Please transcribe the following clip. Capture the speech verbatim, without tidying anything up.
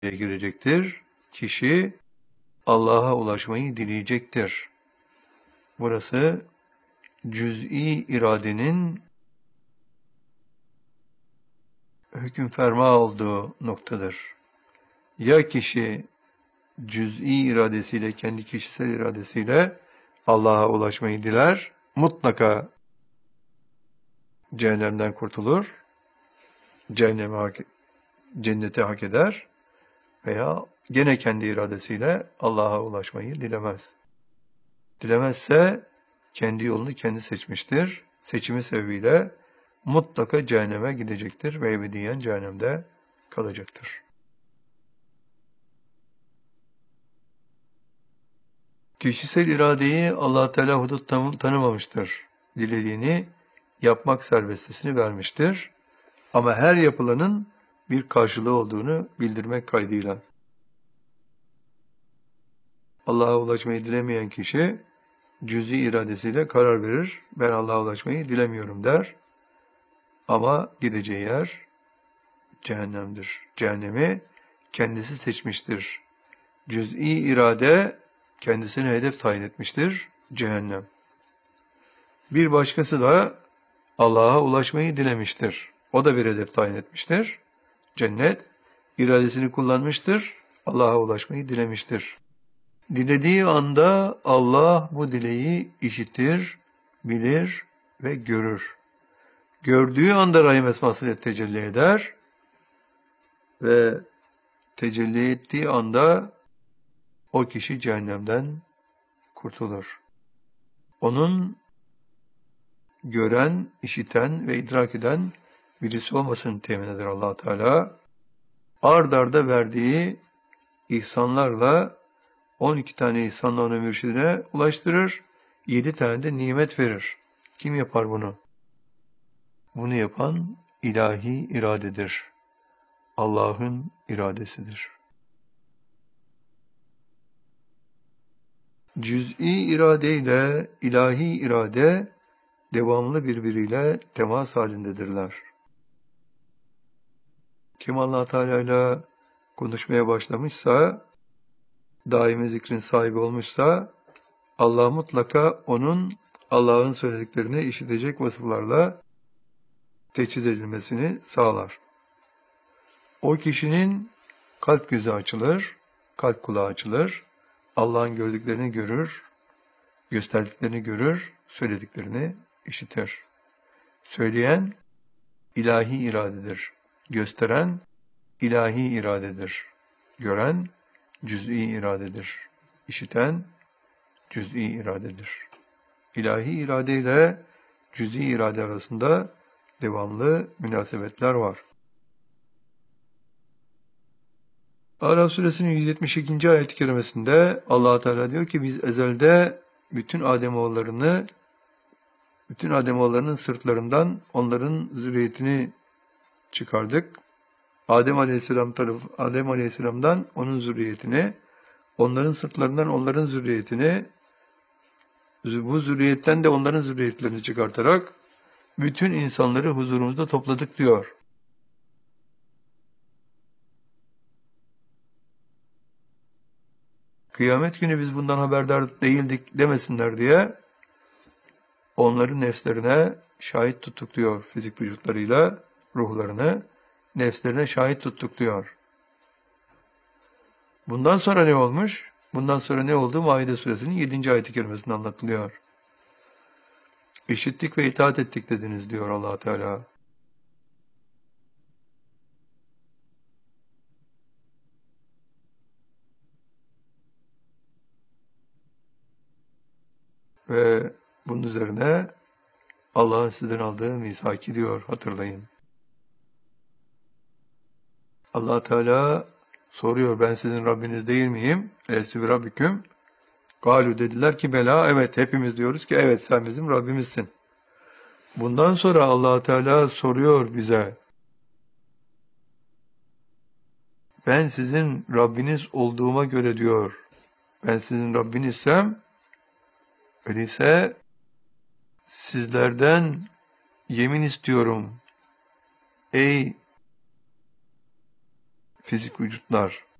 girecektir. Kişi Allah'a ulaşmayı dileyecektir. Burası cüz'i iradenin hüküm ferma olduğu noktadır. Ya kişi cüz'i iradesiyle, kendi kişisel iradesiyle Allah'a ulaşmayı diler, mutlaka cehennemden kurtulur, cehenneme hak, cennete hak eder veya gene kendi iradesiyle Allah'a ulaşmayı dilemez. Dilemezse kendi yolunu kendi seçmiştir. Seçimi sebebiyle mutlaka cehenneme gidecektir ve ebediyen cehennemde kalacaktır. Kişisel iradeyi Allah Teala hudut tanımamıştır. Dilediğini yapmak serbestisini vermiştir. Ama her yapılanın bir karşılığı olduğunu bildirmek kaydıyla. Allah'a ulaşmayı dilemeyen kişi cüz'i iradesiyle karar verir. Ben Allah'a ulaşmayı dilemiyorum der. Ama gideceği yer cehennemdir. Cehennemi kendisi seçmiştir. Cüz'i irade kendisine hedef tayin etmiştir. Cehennem. Bir başkası da Allah'a ulaşmayı dilemiştir. O da bir hedef tayin etmiştir. Cennet. İradesini kullanmıştır. Allah'a ulaşmayı dilemiştir. Dilediği anda Allah bu dileği işitir, bilir ve görür. Gördüğü anda Rahim esmasıyla tecelli eder ve tecelli ettiği anda o kişi cehennemden kurtulur. Onun gören, işiten ve idrak eden birisi olmasını temin eder Allah Teala. Ard arda verdiği ihsanlarla on iki tane ihsanla onu mürşidine ulaştırır. yedi tane de nimet verir. Kim yapar bunu? Bunu yapan ilahi iradedir. Allah'ın iradesidir. Cüz'i irade ile ilahi irade devamlı birbiriyle temas halindedirler. Kim Allah Teala ile konuşmaya başlamışsa, daimi zikrin sahibi olmuşsa, Allah mutlaka onun Allah'ın söylediklerini işitecek vasıflarla teçhiz edilmesini sağlar. O kişinin kalp gözü açılır, kalp kulağı açılır, Allah'ın gördüklerini görür, gösterdiklerini görür, söylediklerini işitir. Söyleyen ilahi iradedir. Gösteren ilahi iradedir. Gören cüz'i iradedir. İşiten cüz'i iradedir. İlahi irade ile cüz'i irade arasında devamlı münasebetler var. Araf suresinin yüz yetmiş ikinci ayet-i kerimesinde Allah Teala diyor ki biz ezelde bütün Ademoğullarını bütün Ademoğullarının sırtlarından onların zürriyetini çıkardık. Adem Aleyhisselam tarafı Adem Aleyhisselam'dan onun zürriyetini, onların sırtlarından onların zürriyetini, bu zürriyetten de onların zürriyetlerini çıkartarak bütün insanları huzurumuzda topladık diyor. Kıyamet günü biz bundan haberdar değildik demesinler diye onların nefslerine şahit tuttuk diyor, fizik vücutlarıyla ruhlarını nefslerine şahit tuttuk diyor. Bundan sonra ne olmuş? Bundan sonra ne oldu? Maide suresinin yedinci ayet-i kerimesinde anlatılıyor. İşittik ve itaat ettik dediniz diyor Allah Teala. Ve bunun üzerine Allah'ın sizden aldığı misaki diyor, hatırlayın. Allah Teala soruyor, ben sizin Rabbiniz değil miyim? Elestü bi rabbiküm. Galu dediler ki bela, evet hepimiz diyoruz ki evet sen bizim Rabbimizsin. Bundan sonra Allah Teala soruyor bize, ben sizin Rabbiniz olduğuma göre diyor, ben sizin Rabbinizsem, öyleyse sizlerden yemin istiyorum ey fizik vücutlar,